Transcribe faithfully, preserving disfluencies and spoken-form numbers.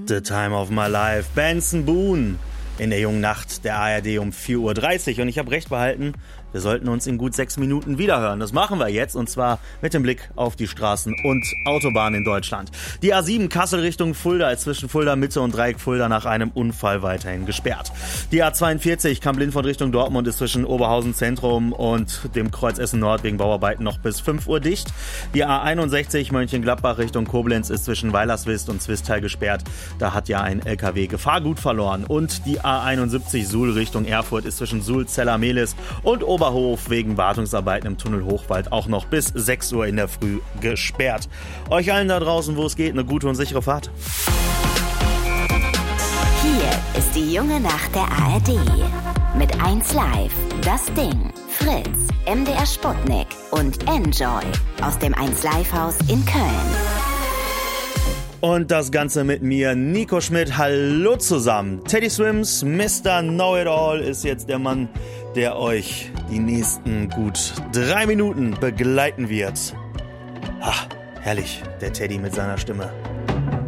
The Time of My Life. Benson Boone in der jungen Nacht der A R D um vier Uhr dreißig. Und ich habe recht behalten, wir sollten uns in gut sechs Minuten wiederhören. Das machen wir jetzt, und zwar mit dem Blick auf die Straßen und Autobahnen in Deutschland. Die A sieben Kassel Richtung Fulda ist zwischen Fulda Mitte und Dreieck Fulda nach einem Unfall weiterhin gesperrt. Die A zweiundvierzig Kamp-Lindfort Richtung Dortmund ist zwischen Oberhausen Zentrum und dem Kreuz Essen Nord wegen Bauarbeiten noch bis fünf Uhr dicht. Die A einundsechzig Mönchengladbach Richtung Koblenz ist zwischen Weilerswist und Zwistal gesperrt. Da hat ja ein L K W Gefahrgut verloren. Und die A einundsiebzig Suhl Richtung Erfurt ist zwischen Suhl, Zella-Mehlis und Oberhof wegen Wartungsarbeiten im Tunnel Hochwald auch noch bis sechs Uhr in der Früh gesperrt. Euch allen da draußen, wo es geht, eine gute und sichere Fahrt. Hier ist die junge Nacht der A R D. Mit eins Live, Das Ding, Fritz, M D R Sputnik und Enjoy aus dem eins Live Haus in Köln. Und das Ganze mit mir, Nico Schmidt. Hallo zusammen. Teddy Swims, Mister Know-It-All ist jetzt der Mann, der euch die nächsten gut drei Minuten begleiten wird. Ha, herrlich, der Teddy mit seiner Stimme.